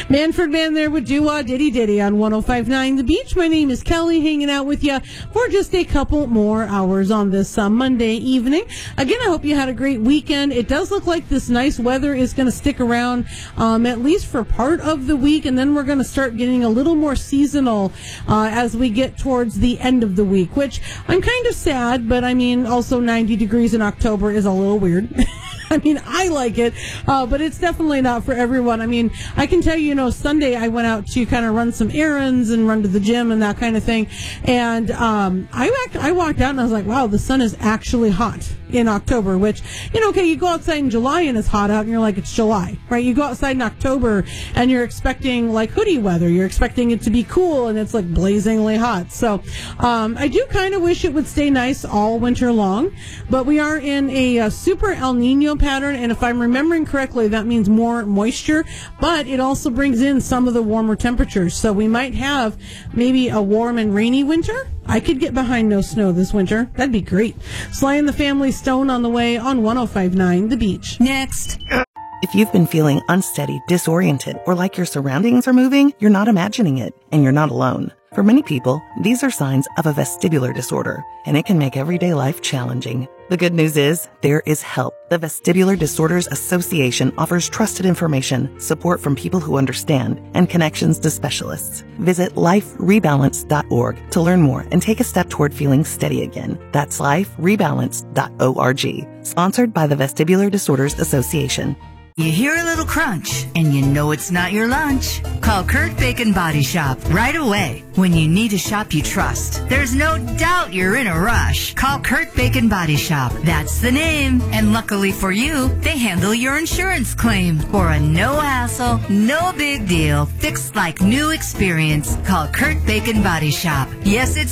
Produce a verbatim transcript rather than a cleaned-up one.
Manfred Man there with Doo-Wah Diddy Diddy on one oh five point nine The Beach. My name is Kelly, hanging out with you for just a couple more hours on this uh, Monday evening. Again, I hope you had a great weekend. It does look like this nice weather is going to stick around um, at least for part of the week, and then we're going to start getting a little more seasonal uh, as we get towards the end of the week, which I'm kind of sad, but I mean, also ninety degrees in October is a little weird. I mean, I like it, uh, but it's definitely not for everyone. I mean, I can tell you, you know, Sunday I went out to kind of run some errands and run to the gym and that kind of thing. And um, I, I walked out and I was like, wow, the sun is actually hot in October, which, you know, okay, you go outside in July and it's hot out and you're like, it's July, right? You go outside in October and you're expecting like hoodie weather. You're expecting it to be cool and it's like blazingly hot. So um, I do kind of wish it would stay nice all winter long, but we are in a, a super El Nino pattern, and if I'm remembering correctly, that means more moisture, but it also brings in some of the warmer temperatures. So we might have maybe a warm and rainy winter. I could get behind no snow this winter. That'd be great. Sly and the Family Stone on the way on one oh five point nine The Beach. Next. If you've been feeling unsteady, disoriented, or like your surroundings are moving, you're not imagining it, and you're not alone. For many people, these are signs of a vestibular disorder, and it can make everyday life challenging. The good news is, there is help. The Vestibular Disorders Association offers trusted information, support from people who understand, and connections to specialists. Visit life rebalance dot org to learn more and take a step toward feeling steady again. That's life rebalance dot org. Sponsored by the Vestibular Disorders Association. You hear a little crunch, and you know it's not your lunch. Call Kurt Bacon Body Shop right away. When you need a shop you trust, there's no doubt you're in a rush. Call Kurt Bacon Body Shop. That's the name. And luckily for you, they handle your insurance claim. For a no-hassle, no big deal, fixed like new experience. Call Kurt Bacon Body Shop. Yes, it's